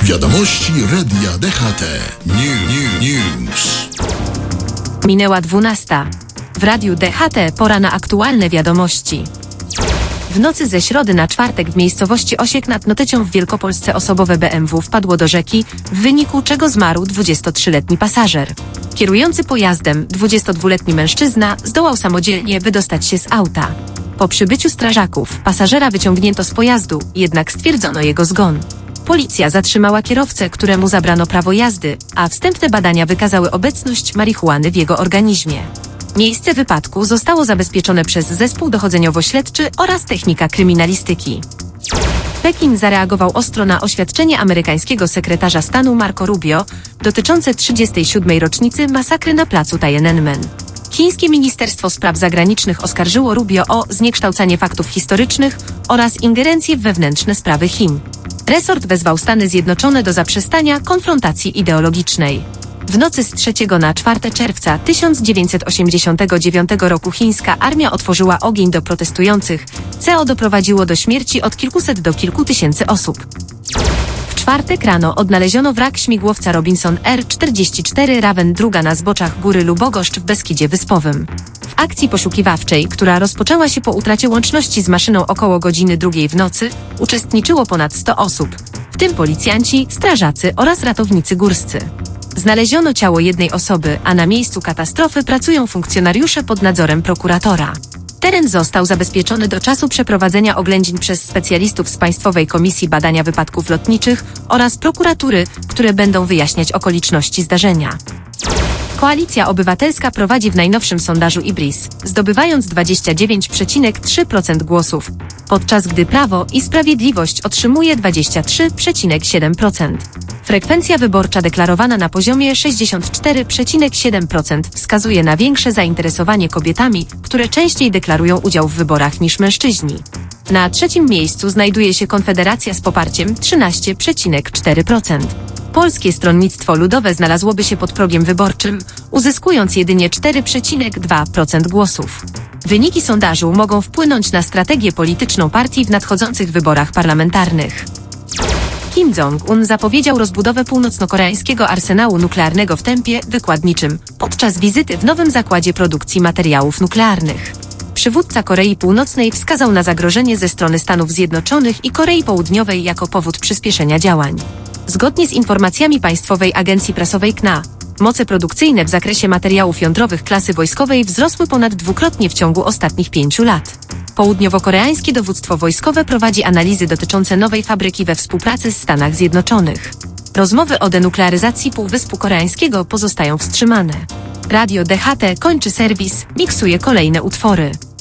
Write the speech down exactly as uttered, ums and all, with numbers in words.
Wiadomości Radia D H T. New, News. Minęła dwunasta. W Radiu D H T pora na aktualne wiadomości. W nocy ze środy na czwartek w miejscowości Osiek nad Notecią w Wielkopolsce osobowe B M W wpadło do rzeki, w wyniku czego zmarł dwudziestotrzyletni pasażer. Kierujący pojazdem, dwudziestodwuletni mężczyzna, zdołał samodzielnie wydostać się z auta. Po przybyciu strażaków pasażera wyciągnięto z pojazdu, jednak stwierdzono jego zgon. Policja zatrzymała kierowcę, któremu zabrano prawo jazdy, a wstępne badania wykazały obecność marihuany w jego organizmie. Miejsce wypadku zostało zabezpieczone przez zespół dochodzeniowo-śledczy oraz technika kryminalistyki. Pekin zareagował ostro na oświadczenie amerykańskiego sekretarza stanu Marco Rubio dotyczące trzydziestej siódmej rocznicy masakry na placu Tiananmen. Chińskie Ministerstwo Spraw Zagranicznych oskarżyło Rubio o zniekształcanie faktów historycznych oraz ingerencję w wewnętrzne sprawy Chin. Resort wezwał Stany Zjednoczone do zaprzestania konfrontacji ideologicznej. W nocy z trzeciego na czwartego czerwca tysiąc dziewięćset osiemdziesiątego dziewiątego roku chińska armia otworzyła ogień do protestujących, co doprowadziło do śmierci od kilkuset do kilku tysięcy osób. W czwartek rano odnaleziono wrak śmigłowca Robinson R czterdzieści cztery Raven drugi na zboczach góry Lubogoszcz w Beskidzie Wyspowym. W akcji poszukiwawczej, która rozpoczęła się po utracie łączności z maszyną około godziny drugiej w nocy, uczestniczyło ponad sto osób, w tym policjanci, strażacy oraz ratownicy górscy. Znaleziono ciało jednej osoby, a na miejscu katastrofy pracują funkcjonariusze pod nadzorem prokuratora. Teren został zabezpieczony do czasu przeprowadzenia oględzin przez specjalistów z Państwowej Komisji Badania Wypadków Lotniczych oraz prokuratury, które będą wyjaśniać okoliczności zdarzenia. Koalicja Obywatelska prowadzi w najnowszym sondażu IBRIS, zdobywając dwadzieścia dziewięć przecinek trzy procent głosów, podczas gdy Prawo i Sprawiedliwość otrzymuje dwadzieścia trzy przecinek siedem procent. Frekwencja wyborcza deklarowana na poziomie sześćdziesiąt cztery przecinek siedem procent wskazuje na większe zainteresowanie kobietami, które częściej deklarują udział w wyborach niż mężczyźni. Na trzecim miejscu znajduje się Konfederacja z poparciem trzynaście przecinek cztery procent. Polskie Stronnictwo Ludowe znalazłoby się pod progiem wyborczym, uzyskując jedynie cztery przecinek dwa procent głosów. Wyniki sondażu mogą wpłynąć na strategię polityczną partii w nadchodzących wyborach parlamentarnych. Kim Jong-un zapowiedział rozbudowę północno-koreańskiego arsenału nuklearnego w tempie wykładniczym podczas wizyty w nowym zakładzie produkcji materiałów nuklearnych. Przywódca Korei Północnej wskazał na zagrożenie ze strony Stanów Zjednoczonych i Korei Południowej jako powód przyspieszenia działań. Zgodnie z informacjami Państwowej Agencji Prasowej K N A, moce produkcyjne w zakresie materiałów jądrowych klasy wojskowej wzrosły ponad dwukrotnie w ciągu ostatnich pięciu lat. Południowo-koreańskie dowództwo wojskowe prowadzi analizy dotyczące nowej fabryki we współpracy z Stanach Zjednoczonych. Rozmowy o denuklearyzacji Półwyspu Koreańskiego pozostają wstrzymane. Radio D H T kończy serwis, miksuje kolejne utwory.